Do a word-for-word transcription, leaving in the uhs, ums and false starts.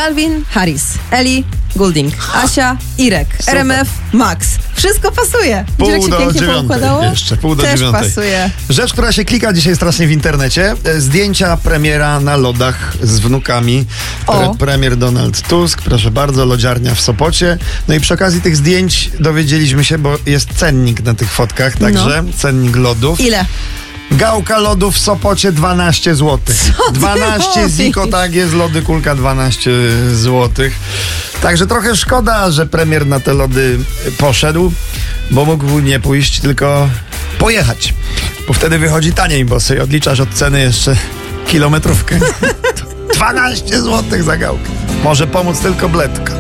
Calvin Harris, Eli Goulding, Asia Irek, Super. R M F Max. Wszystko pasuje. Pół Widzisz, jak do się pięknie dziewiątej poukładało? jeszcze, pół do Też dziewiątej. pasuje. Rzecz, która się klika dzisiaj strasznie w internecie. e, Zdjęcia premiera na lodach z wnukami. Pre, O. premier Donald Tusk, proszę bardzo, lodziarnia w Sopocie. No i przy okazji tych zdjęć dowiedzieliśmy się, bo jest cennik na tych fotkach, także cennik lodów. Ile? Gałka lodów w Sopocie dwanaście złotych. Co ty dwanaście mówisz? ziko, tak jest, lody kulka dwanaście złotych. Także trochę szkoda, że premier na te lody poszedł, bo mógł nie pójść, tylko pojechać. Bo wtedy wychodzi taniej, bo sobie odliczasz od ceny jeszcze kilometrówkę. dwanaście złotych za gałkę. Może pomóc tylko bledka.